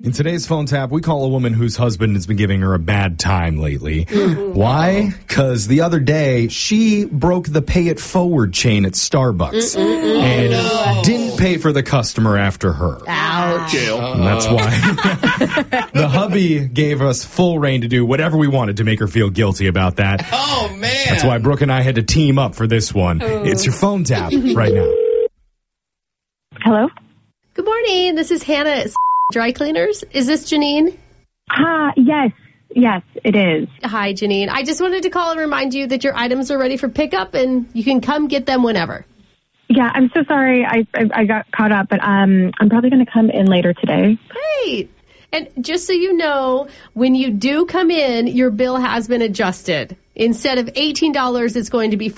In today's phone tap, we call a woman whose husband has been giving her a bad time lately. Why? Because the other day, she broke the pay it forward chain at Starbucks and didn't pay for the customer after her. Ouch. Jail. And that's why the hubby gave us full reign to do whatever we wanted to make her feel guilty about that. Oh, man. That's why Brooke and I had to team up for this one. It's your phone tap right now. Hello? Good morning. This is Hannah at Dry Cleaners. Is this Janine? Yes, it is. Hi, Janine. I just wanted to call and remind you that your items are ready for pickup and you can come get them whenever. Yeah, I'm so sorry. I got caught up, but I'm probably going to come in later today. Great. And just so you know, when you do come in, your bill has been adjusted. Instead of $18, it's going to be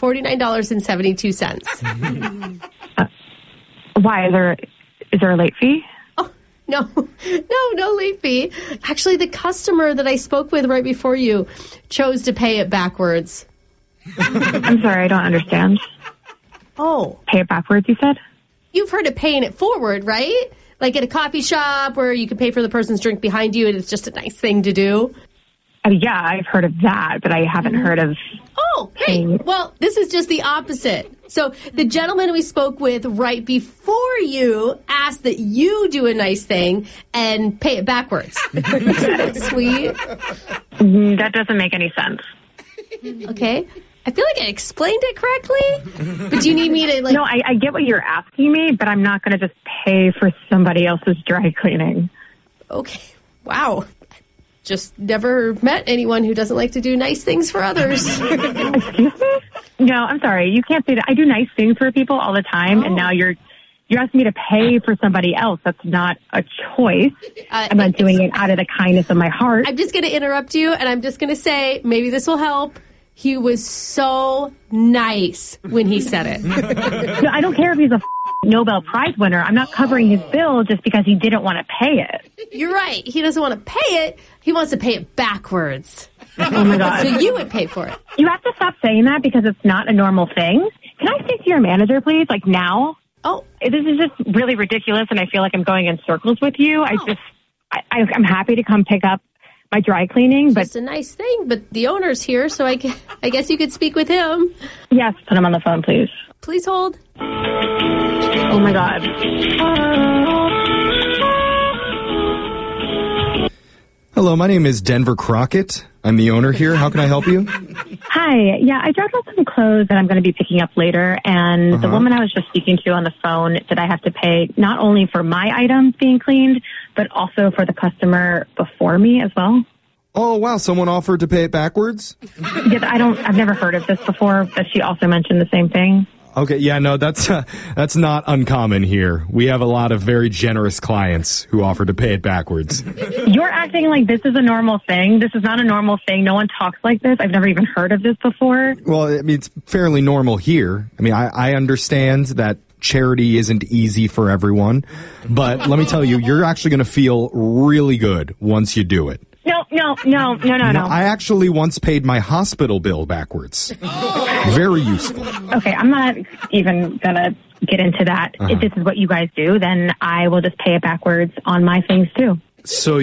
$49.72. Why? Is there a late fee? No late fee. Actually, the customer that I spoke with right before you chose to pay it backwards. I'm sorry, I don't understand. Oh. Pay it backwards, you said? You've heard of paying it forward, right? Like at a coffee shop where you can pay for the person's drink behind you and it's just a nice thing to do. Yeah, I've heard of that, but I haven't heard of... Oh, great. Well, this is just the opposite. So the gentleman we spoke with right before you asked that you do a nice thing and pay it backwards. Isn't that sweet? That doesn't make any sense. Okay. I feel like I explained it correctly, but do you need me to No, I get what you're asking me, but I'm not going to just pay for somebody else's dry cleaning. Okay. Wow. Just never met anyone who doesn't like to do nice things for others. Excuse me? No, I'm sorry. You can't say that. I do nice things for people all the time, and now you're asking me to pay for somebody else. That's not a choice. I'm not doing it out of the kindness of my heart. I'm just going to interrupt you, and I'm just going to say, maybe this will help. He was so nice when he said it. No, I don't care if he's a Nobel Prize winner. I'm not covering his bill just because he didn't want to pay it. You're right. He doesn't want to pay it. He wants to pay it backwards. Oh, my God. So you would pay for it. You have to stop saying that because it's not a normal thing. Can I speak to your manager, please? Like, now? Oh. This is just really ridiculous, and I feel like I'm going in circles with you. I'm happy to come pick up my dry cleaning, but it's a nice thing, but the owner's here, so I guess you could speak with him. Yes, put him on the phone, please. Please hold. Oh, my God. Hello, my name is Denver Crockett. I'm the owner here. How can I help you? Hi. Yeah, I dropped off some clothes that I'm going to be picking up later, and the woman I was just speaking to on the phone said I have to pay not only for my items being cleaned, but also for the customer before me as well. Oh, wow. Someone offered to pay it backwards? Yes, I've never heard of this before, but she also mentioned the same thing. Okay, yeah, no, that's not uncommon here. We have a lot of very generous clients who offer to pay it backwards. You're acting like this is a normal thing. This is not a normal thing. No one talks like this. I've never even heard of this before. Well, I mean, it's fairly normal here. I mean, I understand that charity isn't easy for everyone, but let me tell you, you're actually going to feel really good once you do it. No. I actually once paid my hospital bill backwards. Very useful. Okay, I'm not even going to get into that. If this is what you guys do, then I will just pay it backwards on my things, too. So